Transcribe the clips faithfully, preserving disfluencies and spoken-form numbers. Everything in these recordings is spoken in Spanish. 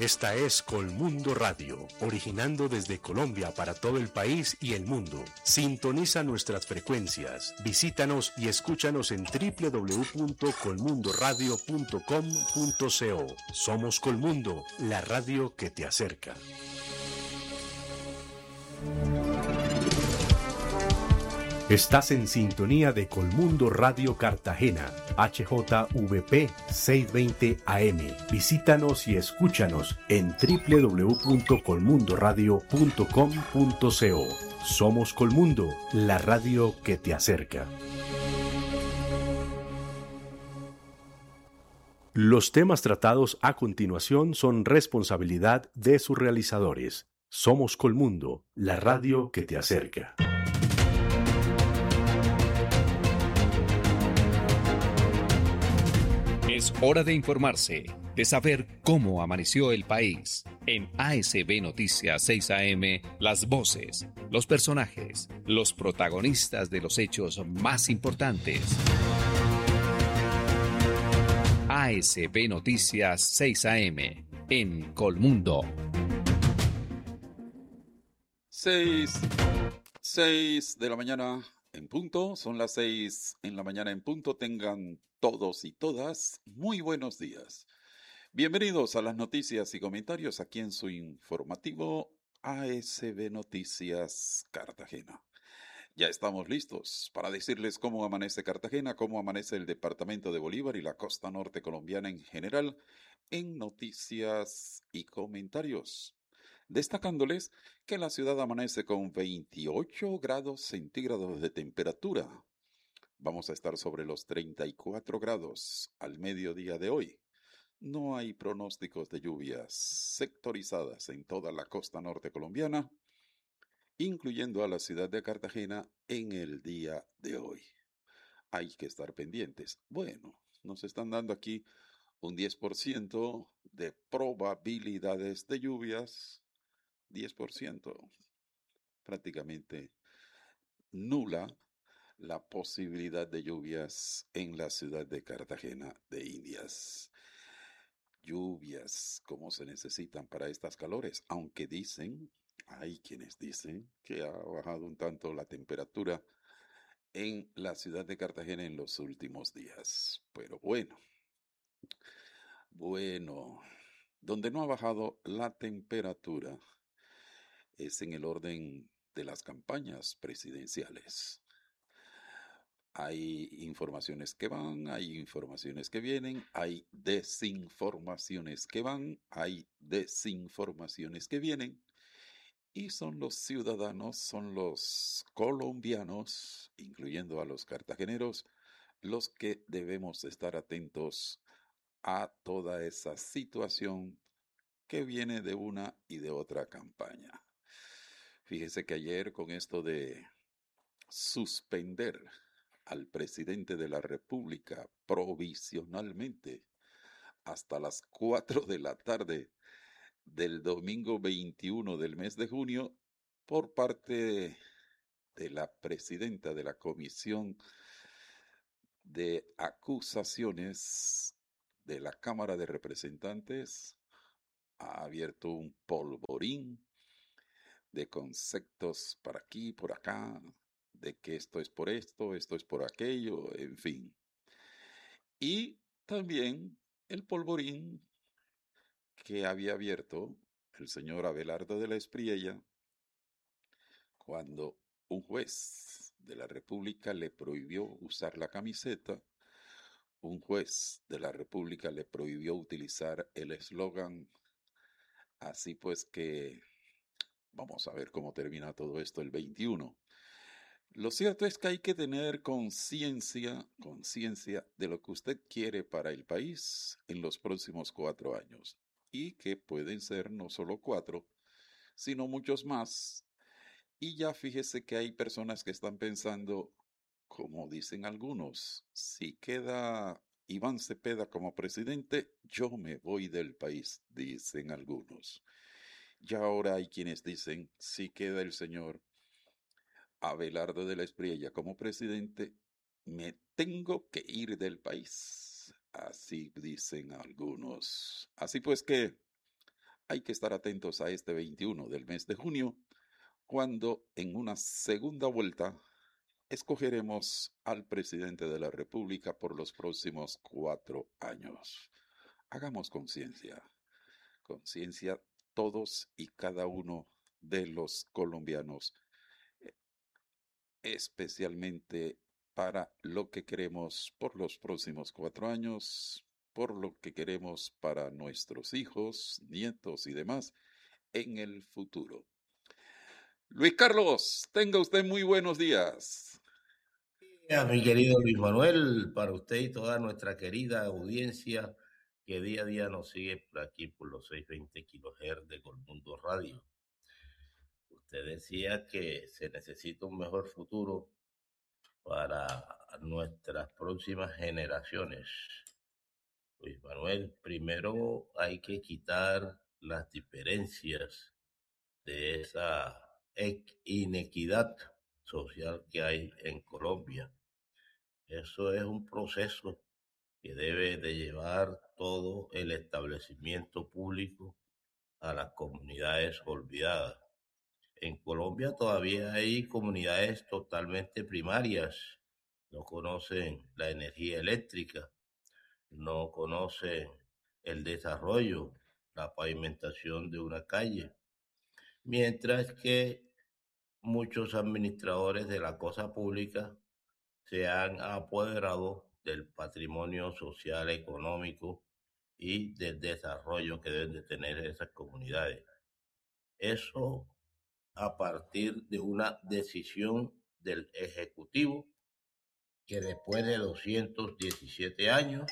Esta es Colmundo Radio, originando desde Colombia para todo el país y el mundo. Sintoniza nuestras frecuencias, visítanos y escúchanos en doble u doble u doble u punto colmundo radio punto com punto co. Somos Colmundo, la radio que te acerca. Estás en sintonía de Colmundo Radio Cartagena, H J V P seiscientos veinte A M. Visítanos y escúchanos en doble u doble u doble u punto colmundo radio punto com punto co. Somos Colmundo, la radio que te acerca. Los temas tratados a continuación son responsabilidad de sus realizadores. Somos Colmundo, la radio que te acerca. Es hora de informarse, de saber cómo amaneció el país. En A S B Noticias seis A M, las voces, los personajes, los protagonistas de los hechos más importantes. A S B Noticias seis A M, en Colmundo. Seis, seis de la mañana en punto, son las seis en la mañana en punto. Tengan todos y todas muy buenos días. Bienvenidos a las noticias y comentarios aquí en su informativo A S B Noticias Cartagena. Ya estamos listos para decirles cómo amanece Cartagena, cómo amanece el departamento de Bolívar y la costa norte colombiana en general en noticias y comentarios. Destacándoles que la ciudad amanece con veintiocho grados centígrados de temperatura. Vamos a estar sobre los treinta y cuatro grados al mediodía de hoy. No hay pronósticos de lluvias sectorizadas en toda la costa norte colombiana, incluyendo a la ciudad de Cartagena en el día de hoy. Hay que estar pendientes. Bueno, nos están dando aquí un diez por ciento de probabilidades de lluvias. diez por ciento, prácticamente nula la posibilidad de lluvias en la ciudad de Cartagena de Indias. Lluvias como se necesitan para estas calores, aunque dicen, hay quienes dicen que ha bajado un tanto la temperatura en la ciudad de Cartagena en los últimos días. Pero bueno, bueno, donde no ha bajado la temperatura es en el orden de las campañas presidenciales. Hay informaciones que van, hay informaciones que vienen, hay desinformaciones que van, hay desinformaciones que vienen, y son los ciudadanos, son los colombianos, incluyendo a los cartageneros, los que debemos estar atentos a toda esa situación que viene de una y de otra campaña. Fíjese que ayer, con esto de suspender al presidente de la República provisionalmente hasta las cuatro de la tarde del domingo veintiuno del mes de junio, por parte de la presidenta de la Comisión de Acusaciones de la Cámara de Representantes, ha abierto un polvorín de conceptos por aquí, por acá, de que esto es por esto, esto es por aquello, en fin. Y también el polvorín que había abierto el señor Abelardo de la Espriella cuando un juez de la República le prohibió usar la camiseta, un juez de la República le prohibió utilizar el eslogan, así pues que vamos a ver cómo termina todo esto el veintiuno. Lo cierto es que hay que tener conciencia, conciencia de lo que usted quiere para el país en los próximos cuatro años. Y que pueden ser no solo cuatro, sino muchos más. Y ya fíjese que hay personas que están pensando, como dicen algunos, si queda Iván Cepeda como presidente, yo me voy del país, dicen algunos. Y ahora hay quienes dicen, si queda el señor Abelardo de la Espriella como presidente, me tengo que ir del país. Así dicen algunos. Así pues que hay que estar atentos a este veintiuno del mes de junio, cuando en una segunda vuelta escogeremos al presidente de la República por los próximos cuatro años. Hagamos conciencia, conciencia todos y cada uno de los colombianos, especialmente para lo que queremos por los próximos cuatro años, por lo que queremos para nuestros hijos, nietos y demás en el futuro. Luis Carlos, tenga usted muy buenos días. Mi querido Luis Manuel, para usted y toda nuestra querida audiencia que día a día nos sigue por aquí por los seiscientos veinte kilohertz de Colmundo Radio. Usted decía que se necesita un mejor futuro para nuestras próximas generaciones. Luis Manuel, primero hay que quitar las diferencias de esa inequidad social que hay en Colombia. Eso es un proceso que debe de llevar todo el establecimiento público a las comunidades olvidadas. En Colombia todavía hay comunidades totalmente primarias, no conocen la energía eléctrica, no conocen el desarrollo, la pavimentación de una calle, mientras que muchos administradores de la cosa pública se han apoderado del patrimonio social, económico y del desarrollo que deben de tener esas comunidades. Eso a partir de una decisión del Ejecutivo que después de doscientos diecisiete años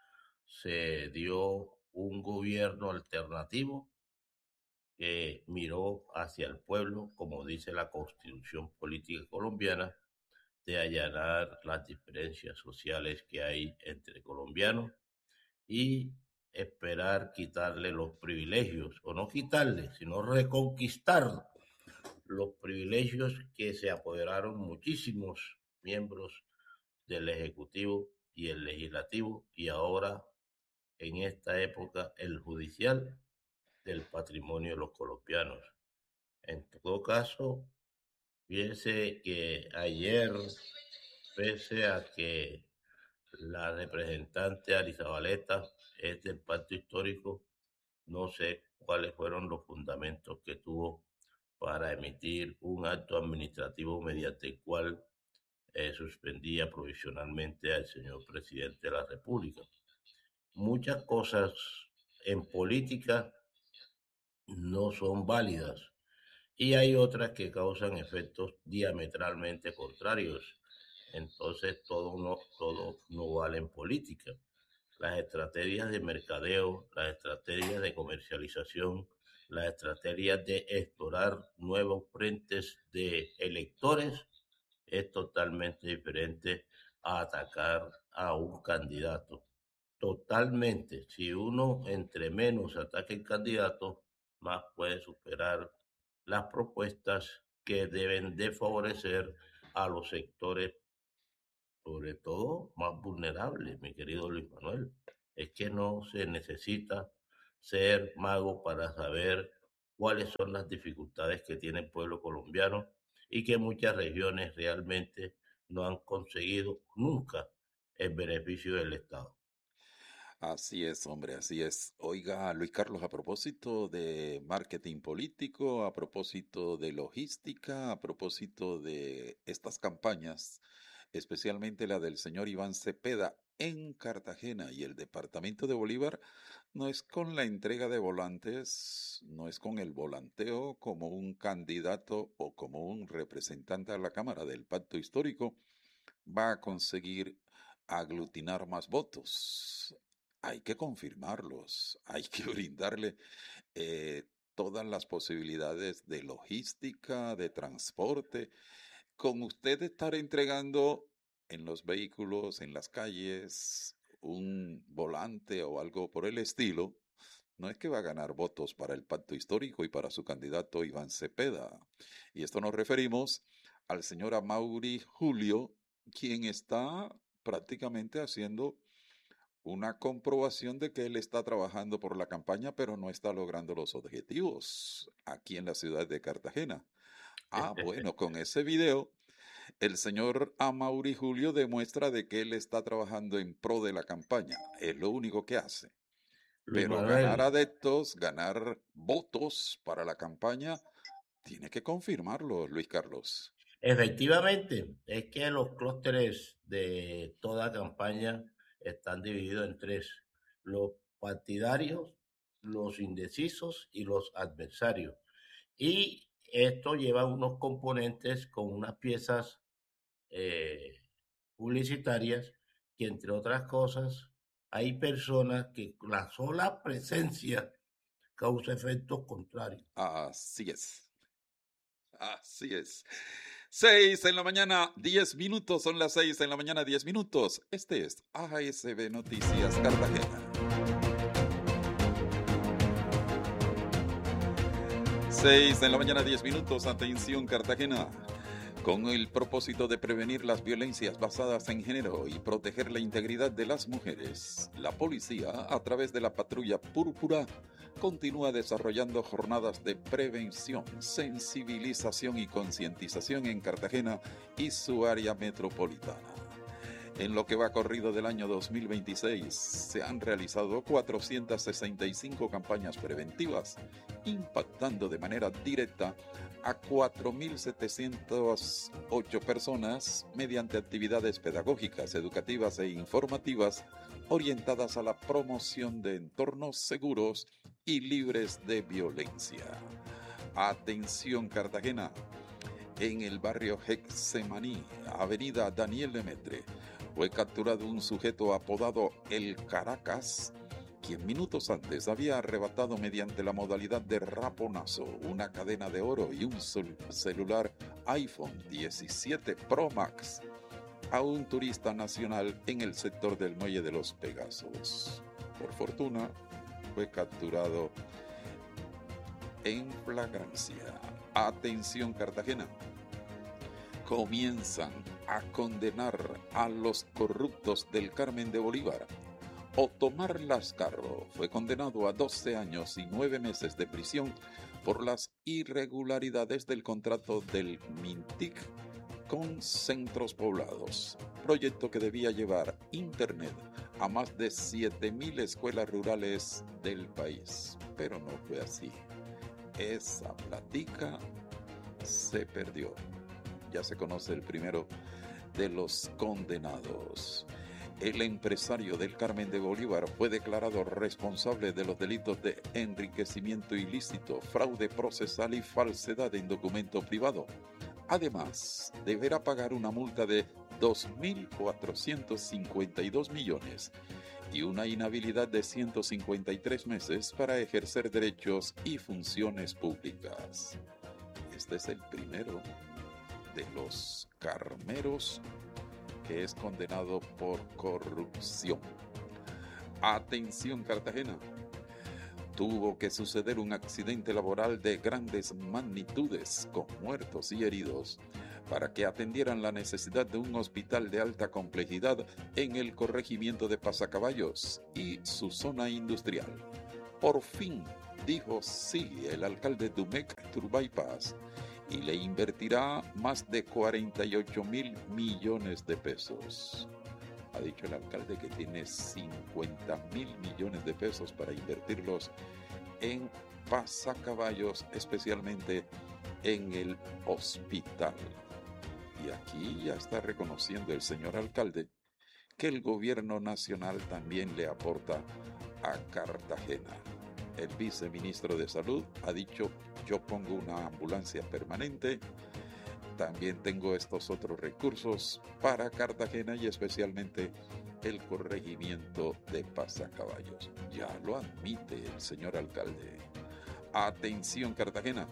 se dio un gobierno alternativo que miró hacia el pueblo, como dice la Constitución Política Colombiana, de allanar las diferencias sociales que hay entre colombianos y esperar quitarle los privilegios, o no quitarle, sino reconquistar los privilegios que se apoderaron muchísimos miembros del Ejecutivo y el Legislativo, y ahora en esta época el judicial, del patrimonio de los colombianos. En todo caso, fíjense que ayer, pese a que la representante Arizabaleta es del pacto histórico, no sé cuáles fueron los fundamentos que tuvo para emitir un acto administrativo mediante el cual eh, suspendía provisionalmente al señor presidente de la República. Muchas cosas en política no son válidas y hay otras que causan efectos diametralmente contrarios. Entonces todo no, todo no vale en política. Las estrategias de mercadeo, las estrategias de comercialización, las estrategias de explorar nuevos frentes de electores es totalmente diferente a atacar a un candidato. Totalmente. Si uno entre menos ataque el candidato, más puede superar las propuestas que deben de favorecer a los sectores, sobre todo más vulnerables, mi querido Luis Manuel. Es que no se necesita ser mago para saber cuáles son las dificultades que tiene el pueblo colombiano y que muchas regiones realmente no han conseguido nunca el beneficio del Estado. Así es, hombre, así es. Oiga, Luis Carlos, a propósito de marketing político, a propósito de logística, a propósito de estas campañas, especialmente la del señor Iván Cepeda en Cartagena y el departamento de Bolívar, no es con la entrega de volantes, no es con el volanteo como un candidato o como un representante a la Cámara del Pacto Histórico va a conseguir aglutinar más votos. Hay que confirmarlos, hay que brindarle eh, todas las posibilidades de logística, de transporte. Con usted estar entregando en los vehículos, en las calles, un volante o algo por el estilo, no es que va a ganar votos para el pacto histórico y para su candidato Iván Cepeda. Y esto nos referimos al señor Amaury Julio, quien está prácticamente haciendo una comprobación de que él está trabajando por la campaña, pero no está logrando los objetivos aquí en la ciudad de Cartagena. Ah, bueno, con ese video, el señor Amaury Julio demuestra de que él está trabajando en pro de la campaña. Es lo único que hace. Luis Pero Manuel, ganar adeptos, ganar votos para la campaña, tiene que confirmarlo, Luis Carlos. efectivamente, es que los clústeres de toda campaña están divididos en tres: los partidarios, los indecisos y los adversarios. Y esto lleva unos componentes con unas piezas eh, publicitarias que, entre otras cosas, hay personas que la sola presencia causa efectos contrarios. Así es. Así es. Seis en la mañana, diez minutos. Son las seis en la mañana, diez minutos. Este es A S B Noticias Cartagena. Seis en la mañana, diez minutos. Atención, Cartagena. Con el propósito de prevenir las violencias basadas en género y proteger la integridad de las mujeres, la policía, a través de la patrulla Púrpura, continúa desarrollando jornadas de prevención, sensibilización y concientización en Cartagena y su área metropolitana. En lo que va corrido del año dos mil veintiséis, se han realizado cuatrocientas sesenta y cinco campañas preventivas, impactando de manera directa a cuatro mil setecientas ocho personas mediante actividades pedagógicas, educativas e informativas orientadas a la promoción de entornos seguros y libres de violencia. Atención, Cartagena. En el barrio Getsemaní, avenida Daniel Lemaitre, fue capturado un sujeto apodado El Caracas, quien minutos antes había arrebatado mediante la modalidad de raponazo una cadena de oro y un celular iPhone diecisiete Pro Max a un turista nacional en el sector del Muelle de los Pegasos. Por fortuna, fue capturado en flagrancia. Atención, Cartagena. Comienzan a condenar a los corruptos del Carmen de Bolívar. Otomar Lascarro fue condenado a doce años y nueve meses de prisión por las irregularidades del contrato del MINTIC con Centros Poblados, proyecto que debía llevar internet a más de siete mil escuelas rurales del país. Pero no fue así. Esa platica se perdió. Ya se conoce el primero de los condenados. El empresario del Carmen de Bolívar fue declarado responsable de los delitos de enriquecimiento ilícito, fraude procesal y falsedad en documento privado. Además, deberá pagar una multa de dos mil cuatrocientos cincuenta y dos millones y una inhabilidad de ciento cincuenta y tres meses para ejercer derechos y funciones públicas. Este es el primero de los carmeros que es condenado por corrupción. Atención, Cartagena. Tuvo que suceder un accidente laboral de grandes magnitudes con muertos y heridos para que atendieran la necesidad de un hospital de alta complejidad en el corregimiento de Pasacaballos y su zona industrial. Por fin dijo sí el alcalde Dumec Turbaypaz y le invertirá más de cuarenta y ocho mil millones de pesos. Ha dicho el alcalde que tiene cincuenta mil millones de pesos para invertirlos en Pasacaballos, especialmente en el hospital. Y aquí ya está reconociendo el señor alcalde que el gobierno nacional también le aporta a Cartagena. El viceministro de Salud ha dicho: yo pongo una ambulancia permanente, también tengo estos otros recursos para Cartagena y especialmente el corregimiento de Pasacaballos. Ya lo admite el señor alcalde. Atención, Cartagena.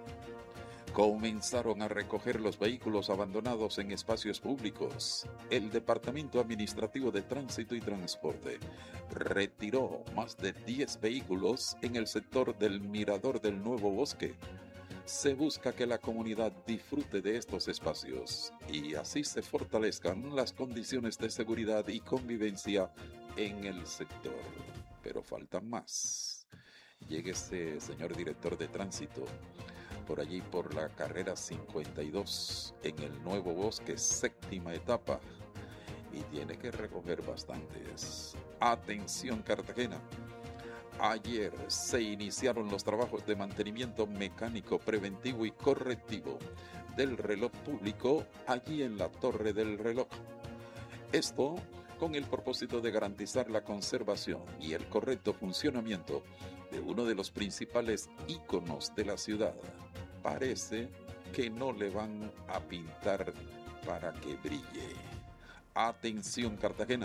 Comenzaron a recoger los vehículos abandonados en espacios públicos. El Departamento Administrativo de Tránsito y Transporte retiró más de diez vehículos en el sector del Mirador del Nuevo Bosque. Se busca que la comunidad disfrute de estos espacios y así se fortalezcan las condiciones de seguridad y convivencia en el sector, pero faltan más. Lléguese, señor director de tránsito, por allí por la carrera cincuenta y dos en el Nuevo Bosque, séptima etapa, y tiene que recoger bastantes. Atención, Cartagena. Ayer se iniciaron los trabajos de mantenimiento mecánico preventivo y correctivo del reloj público allí en la Torre del Reloj. Esto con el propósito de garantizar la conservación y el correcto funcionamiento de uno de los principales íconos de la ciudad. Parece que no le van a pintar para que brille. Atención, Cartagena.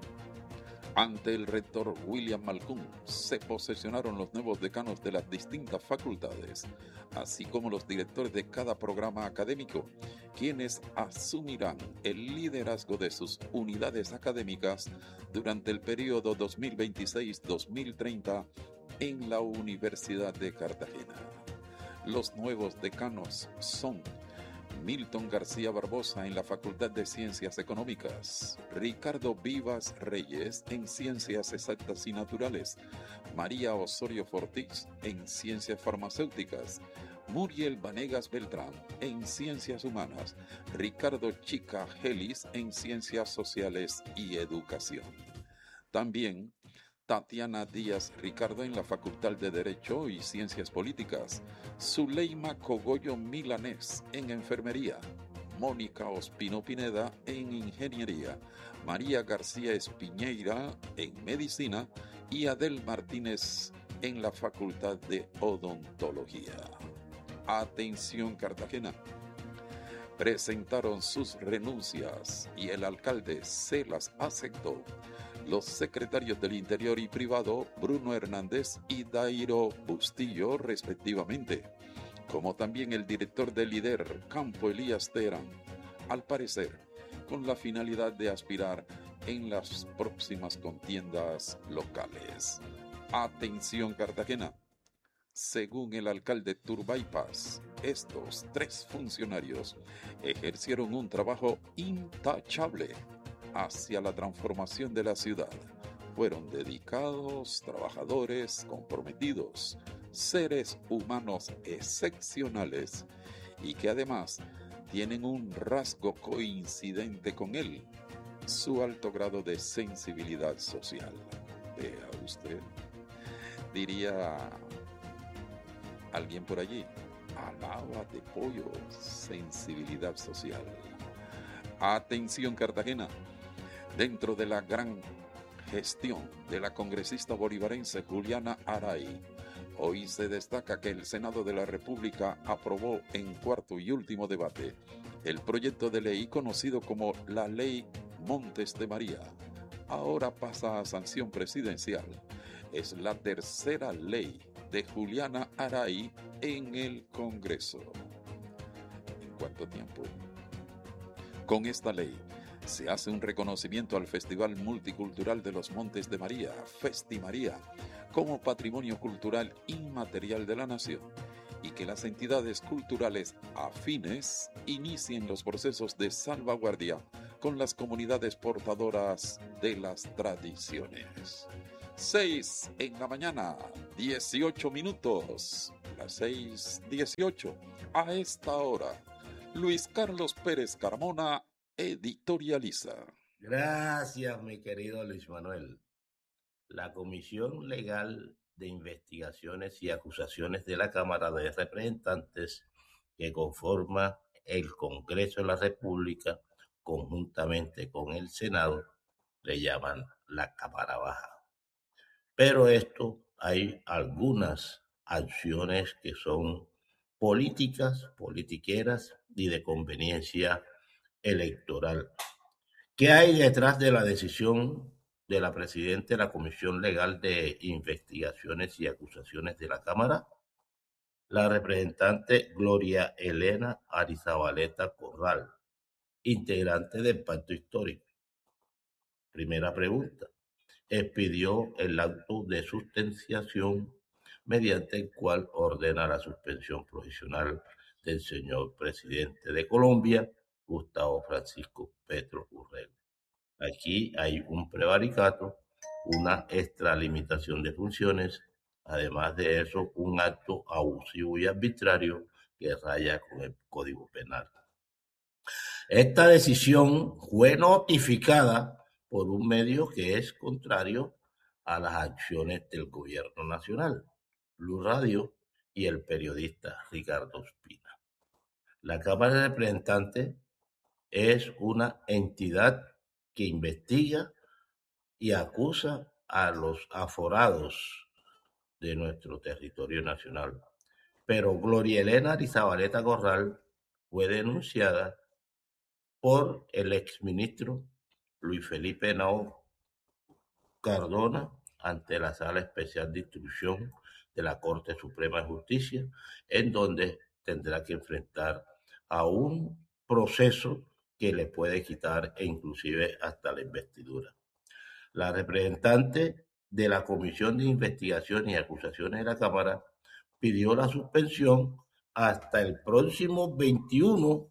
Ante el rector William Malcún se posesionaron los nuevos decanos de las distintas facultades, así como los directores de cada programa académico, quienes asumirán el liderazgo de sus unidades académicas durante el periodo dos mil veintiséis a dos mil treinta en la Universidad de Cartagena. Los nuevos decanos son Milton García Barbosa en la Facultad de Ciencias Económicas, Ricardo Vivas Reyes en Ciencias Exactas y Naturales, María Osorio Fortís en Ciencias Farmacéuticas, Muriel Vanegas Beltrán en Ciencias Humanas, Ricardo Chica Gelis en Ciencias Sociales y Educación. También Tatiana Díaz Ricardo en la Facultad de Derecho y Ciencias Políticas, Zuleima Cogollo Milanés en Enfermería, Mónica Ospino Pineda en Ingeniería, María García Espiñeira en Medicina y Adel Martínez en la Facultad de Odontología. Atención, Cartagena. Presentaron sus renuncias y el alcalde se las aceptó los secretarios del Interior y Privado, Bruno Hernández y Dairo Bustillo, respectivamente, como también el director del líder, Campo Elías Terán, al parecer, con la finalidad de aspirar en las próximas contiendas locales. Atención, Cartagena. Según el alcalde Turbay-Paz, estos tres funcionarios ejercieron un trabajo intachable hacia la transformación de la ciudad. Fueron dedicados, trabajadores, comprometidos, seres humanos excepcionales y que además tienen un rasgo coincidente con él, su alto grado de sensibilidad social. Vea usted, diría alguien por allí, alábate pollo, sensibilidad social. Atención, Cartagena. Dentro de la gran gestión de la congresista bolivarense Juliana Aray, hoy se destaca que el Senado de la República aprobó en cuarto y último debate el proyecto de ley conocido como la Ley Montes de María. Ahora pasa a sanción presidencial. Es la tercera ley de Juliana Aray en el Congreso. ¿En cuánto tiempo? Con esta ley se hace un reconocimiento al Festival Multicultural de los Montes de María, Festimaría, como patrimonio cultural inmaterial de la nación, y que las entidades culturales afines inicien los procesos de salvaguardia con las comunidades portadoras de las tradiciones. Seis en la mañana, dieciocho minutos, las seis dieciocho. A esta hora, Luis Carlos Pérez Carmona editorializa. Gracias, mi querido Luis Manuel. La Comisión Legal de Investigaciones y Acusaciones de la Cámara de Representantes, que conforma el Congreso de la República conjuntamente con el Senado, le llaman la Cámara Baja. Pero esto, hay algunas acciones que son políticas, politiqueras y de conveniencia electoral. ¿Qué hay detrás de la decisión de la presidenta de la Comisión Legal de Investigaciones y Acusaciones de la Cámara? La representante Gloria Elena Arizabaleta Corral, integrante del Pacto Histórico. Primera pregunta. Expidió el acto de sustanciación mediante el cual ordena la suspensión provisional del señor presidente de Colombia, Gustavo Francisco Petro Urrego. Aquí hay un prevaricato una extralimitación de funciones, además de eso, un acto abusivo y arbitrario que raya con el Código Penal. Esta decisión fue notificada por un medio que es contrario a las acciones del gobierno nacional, Blue Radio y el periodista Ricardo Ospina. La Cámara de Representantes es una entidad que investiga y acusa a los aforados de nuestro territorio nacional. Pero Gloria Elena Arizabaleta Corral fue denunciada por el exministro Luis Felipe Henao Cardona ante la Sala Especial de Instrucción de la Corte Suprema de Justicia, en donde tendrá que enfrentar a un proceso que le puede quitar e inclusive hasta la investidura. La representante de la Comisión de Investigación y Acusaciones de la Cámara pidió la suspensión hasta el próximo veintiuno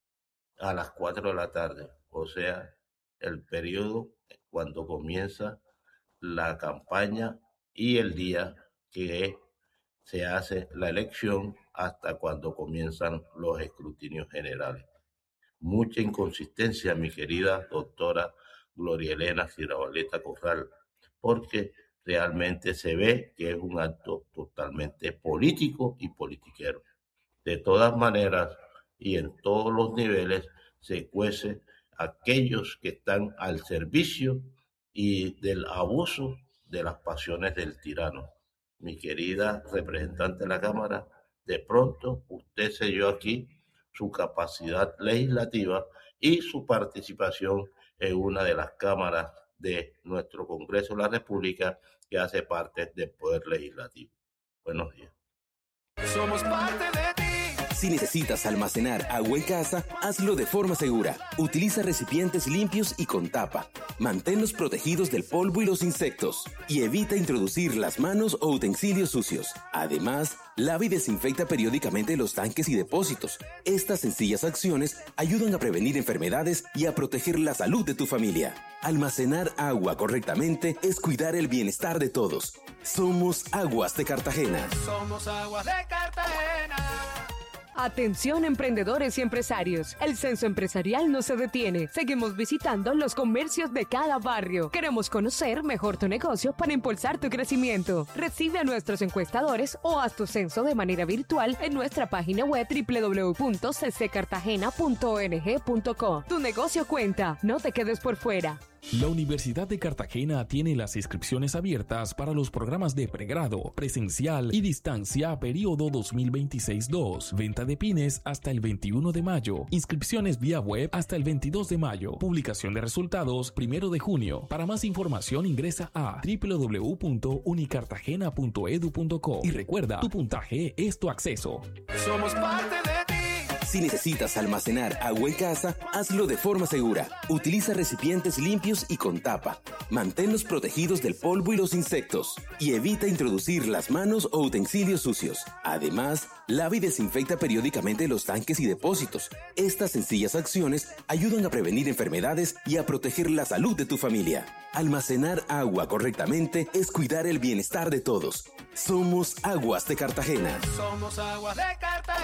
a las cuatro de la tarde, o sea, el periodo cuando comienza la campaña y el día que se hace la elección hasta cuando comienzan los escrutinios generales. Mucha inconsistencia, mi querida doctora Gloria Elena Arizabaleta Corral, porque realmente se ve que es un acto totalmente político y politiquero. De todas maneras y en todos los niveles se cuece aquellos que están al servicio y del abuso de las pasiones del tirano. Mi querida representante de la Cámara, de pronto usted selló aquí su capacidad legislativa y su participación en una de las cámaras de nuestro Congreso de la República que hace parte del Poder Legislativo. Buenos días. Somos parte de ti. Si necesitas almacenar agua en casa, hazlo de forma segura. Utiliza recipientes limpios y con tapa. Manténlos protegidos del polvo y los insectos. Y evita introducir las manos o utensilios sucios. Además, lava y desinfecta periódicamente los tanques y depósitos. Estas sencillas acciones ayudan a prevenir enfermedades y a proteger la salud de tu familia. Almacenar agua correctamente es cuidar el bienestar de todos. Somos Aguas de Cartagena. Somos Aguas de Cartagena. Atención emprendedores y empresarios, el censo empresarial no se detiene, seguimos visitando los comercios de cada barrio, queremos conocer mejor tu negocio para impulsar tu crecimiento. Recibe a nuestros encuestadores o haz tu censo de manera virtual en nuestra página web doble u doble u doble u punto c c cartagena punto o n g punto co. Tu negocio cuenta, no te quedes por fuera. La Universidad de Cartagena tiene las inscripciones abiertas para los programas de pregrado, presencial y distancia periodo dos mil veintiséis dos. Venta de pines hasta el veintiuno de mayo. Inscripciones vía web hasta el veintidós de mayo. Publicación de resultados primero de junio. Para más información ingresa a doble u doble u doble u punto unicartagena punto e d u punto co y recuerda, tu puntaje es tu acceso. Somos parte de ti. Si necesitas almacenar agua en casa, hazlo de forma segura. Utiliza recipientes limpios y con tapa. Manténlos protegidos del polvo y los insectos. Y evita introducir las manos o utensilios sucios. Además, lava y desinfecta periódicamente los tanques y depósitos. Estas sencillas acciones ayudan a prevenir enfermedades y a proteger la salud de tu familia. Almacenar agua correctamente es cuidar el bienestar de todos. Somos Aguas de Cartagena. Somos Aguas de Cartagena.